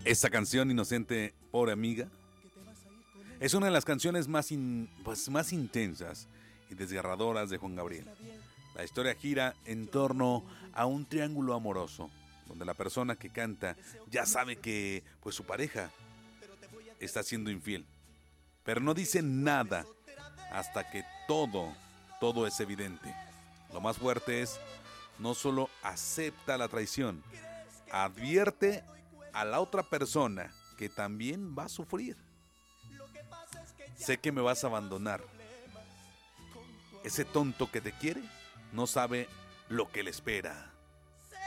Esta canción, Inocente, pobre amiga, es una de las canciones más intensas y desgarradoras de Juan Gabriel. La historia gira en torno a un triángulo amoroso, donde la persona que canta ya sabe que pues su pareja está siendo infiel, pero no dice nada hasta que todo es evidente. Lo más fuerte es, no solo acepta la traición, advierte a la otra persona que también va a sufrir. Sé que me vas a abandonar. Ese tonto que te quiere no sabe lo que le espera.